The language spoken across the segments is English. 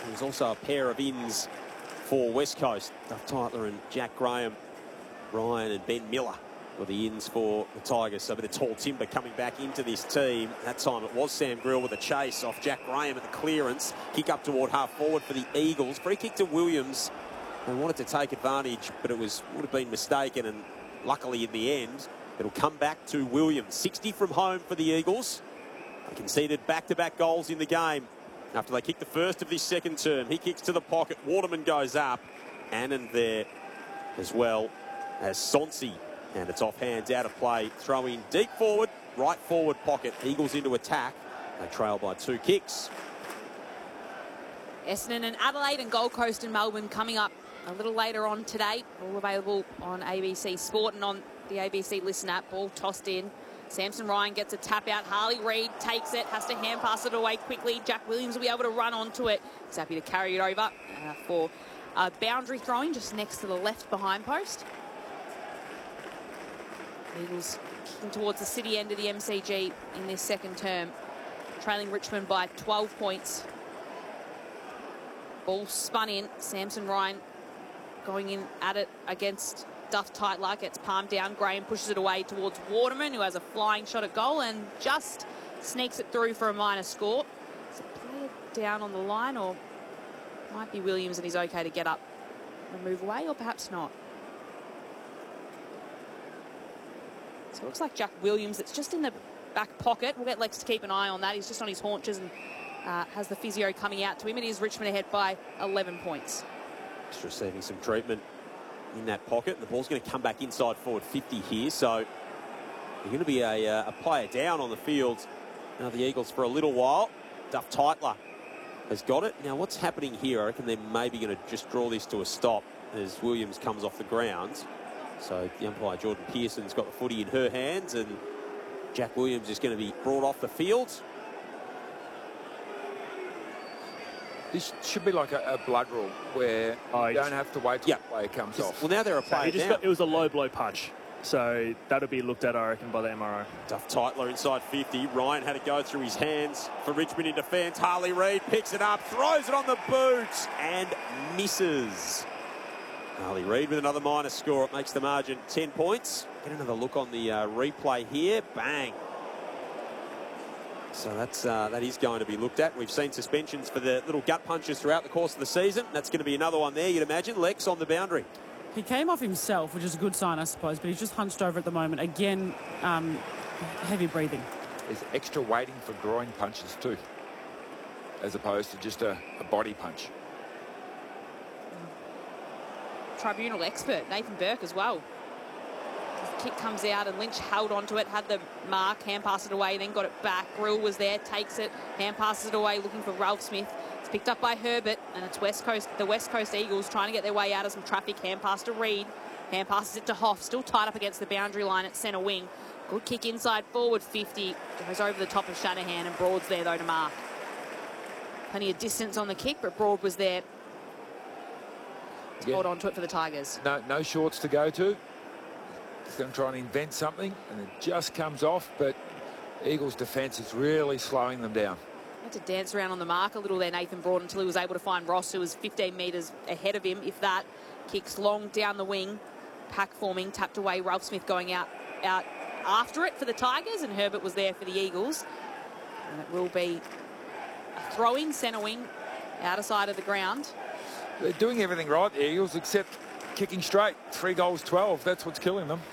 There was also a pair of ins for West Coast. Duff Tytler and Jack Graham. Ryan and Ben Miller were the ins for the Tigers. So a bit of tall timber coming back into this team. That time it was Sam Grill with a chase off Jack Graham at the clearance. Kick up toward half forward for the Eagles. Free kick to Williams. They wanted to take advantage, but it would have been mistaken, and luckily in the end, it'll come back to Williams. 60 from home for the Eagles. They conceded back-to-back goals in the game after they kicked the first of this second term. He kicks to the pocket. Waterman goes up. Annan there as well as Sonsi. And it's off hands, out of play. Throw in deep forward, right forward pocket. Eagles into attack. They trail by 2 kicks. Essendon and Adelaide and Gold Coast and Melbourne coming up a little later on today. All available on ABC Sport and on the ABC Listen app. Ball tossed in. Samson Ryan gets a tap out. Harley Reid takes it, has to hand pass it away quickly. Jack Williams will be able to run onto it. He's happy to carry it over for a boundary throwing just next to the left behind post. Eagles kicking towards the city end of the MCG in this second term, trailing Richmond by 12 points. Ball spun in. Samson Ryan going in at it against Duff Tytler, gets palmed down. Graham pushes it away towards Waterman, who has a flying shot at goal and just sneaks it through for a minor score. Is it player down on the line, or might be Williams and he's okay to get up and move away, or perhaps not? So it looks like Jack Williams, it's just in the back pocket. We'll get Lex to keep an eye on that. He's just on his haunches and has the physio coming out to him. It is Richmond ahead by 11 points. Just receiving some treatment in that pocket. The ball's going to come back inside forward 50 here. So you're going to be a player down on the field. Now the Eagles for a little while. Duff Tytler has got it. Now what's happening here? I reckon they're maybe going to just draw this to a stop as Williams comes off the ground. So the umpire, Jordan Pearson's got the footy in her hands, and Jack Williams is going to be brought off the field. This should be like a blood rule where you don't have to wait till the player comes off. Well, now they're a player down. It was a low blow punch. So that'll be looked at, I reckon, by the MRO. Duff Tytler inside 50. Ryan had to go through his hands for Richmond in defence. Harley Reid picks it up, throws it on the boot, and misses. Harley Reid with another minor score. It makes the margin 10 points. Get another look on the replay here. Bang. So that is going to be looked at. We've seen suspensions for the little gut punches throughout the course of the season. That's going to be another one there, you'd imagine. Lex on the boundary. He came off himself, which is a good sign, I suppose, but he's just hunched over at the moment. Again, heavy breathing. There's extra waiting for groin punches too, as opposed to just a body punch. Tribunal expert, Nathan Burke as well. The kick comes out and Lynch held onto it, had the mark, hand passed it away, then got it back. Grill was there, takes it, hand passes it away, looking for Ralph Smith. It's picked up by Herbert, and it's the West Coast Eagles trying to get their way out of some traffic. Hand pass to Reid, hand passes it to Hoff, still tied up against the boundary line at centre wing. Good kick inside forward 50, goes over the top of Shanahan, and Broad's there though to mark. Plenty of distance on the kick, but Broad was there to hold on to it for the Tigers. No shorts to go to. He's going to try and invent something, and it just comes off, but Eagles' defence is really slowing them down. Had to dance around on the mark a little there, Nathan Broad, until he was able to find Ross, who was 15 metres ahead of him, if that. Kicks long down the wing, pack forming, tapped away. Ralph Smith going out after it for the Tigers, and Herbert was there for the Eagles. And it will be a throw-in, centre wing, outer side of the ground. They're doing everything right, the Eagles, except kicking straight. 3 goals, 12. That's what's killing them.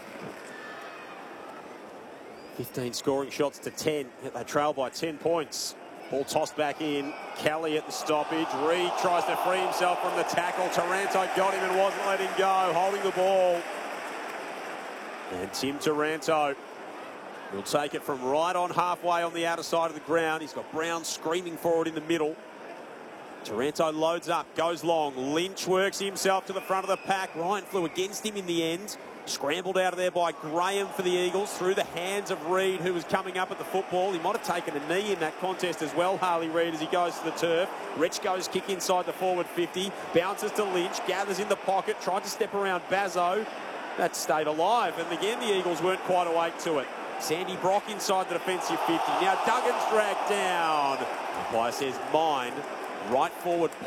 15 scoring shots to 10. They trail by 10 points. Ball tossed back in. Kelly at the stoppage. Reid tries to free himself from the tackle. Taranto got him and wasn't letting go, holding the ball. And Tim Taranto will take it from right on halfway on the outer side of the ground. He's got Brown screaming forward in the middle. Taranto loads up, goes long. Lynch works himself to the front of the pack. Ryan flew against him in the end. Scrambled out of there by Graham for the Eagles through the hands of Reid, who was coming up at the football. He might have taken a knee in that contest as well, Harley Reid, as he goes to the turf. Rechko's kick inside the forward 50. Bounces to Lynch, gathers in the pocket, tried to step around Bazzo. That stayed alive, and again the Eagles weren't quite awake to it. Sandy Brock inside the defensive 50. Now Duggan's dragged down. Umpire says mine. Right forward